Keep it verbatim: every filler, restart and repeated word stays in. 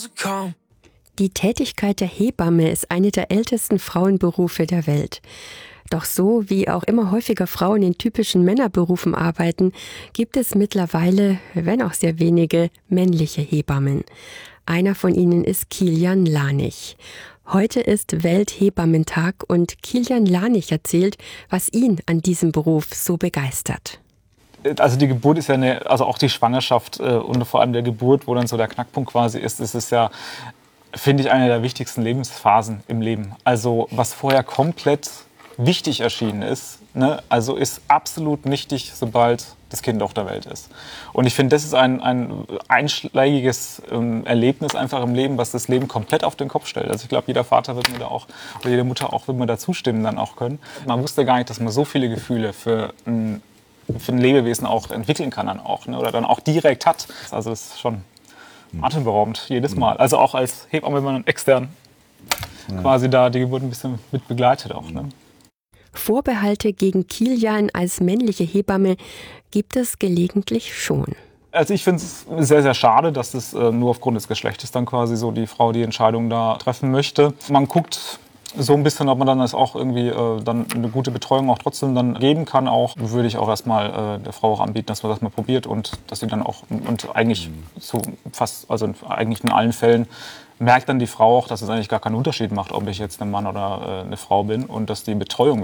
Die Tätigkeit der Hebamme ist eine der ältesten Frauenberufe der Welt. Doch so wie auch immer häufiger Frauen in typischen Männerberufen arbeiten, gibt es mittlerweile, wenn auch sehr wenige, männliche Hebammen. Einer von ihnen ist Kilian Lanich. Heute ist Welthebammentag und Kilian Lanich erzählt, was ihn an diesem Beruf so begeistert. Also die Geburt ist ja eine, also auch die Schwangerschaft äh, und vor allem der Geburt, wo dann so der Knackpunkt quasi ist, ist es ja, finde ich, eine der wichtigsten Lebensphasen im Leben. Also was vorher komplett wichtig erschienen ist, ne, also ist absolut nichtig, sobald das Kind auf der Welt ist. Und ich finde, das ist ein, ein einschlägiges ähm, Erlebnis einfach im Leben, was das Leben komplett auf den Kopf stellt. Also ich glaube, jeder Vater wird mir da auch, oder jede Mutter auch, wird mir da zustimmen dann auch können. Man wusste gar nicht, dass man so viele Gefühle für ein für ein Lebewesen auch entwickeln kann dann auch, ne? Oder dann auch direkt hat. Also das ist schon atemberaubend, jedes Mal. Also auch als Hebamme, wenn man extern ja. quasi da die Geburt ein bisschen mit begleitet auch. Ne? Vorbehalte gegen Kilian als männliche Hebamme gibt es gelegentlich schon. Also ich finde es sehr, sehr schade, dass es äh, nur aufgrund des Geschlechtes dann quasi so die Frau die Entscheidung da treffen möchte. Man guckt so ein bisschen, ob man dann das auch irgendwie äh, dann eine gute Betreuung auch trotzdem dann geben kann. Auch würde ich auch erstmal äh, der Frau auch anbieten, dass man das mal probiert und dass sie dann auch und eigentlich so fast, also eigentlich in allen Fällen merkt dann die Frau auch, dass es eigentlich gar keinen Unterschied macht, ob ich jetzt ein Mann oder äh, eine Frau bin und dass die Betreuung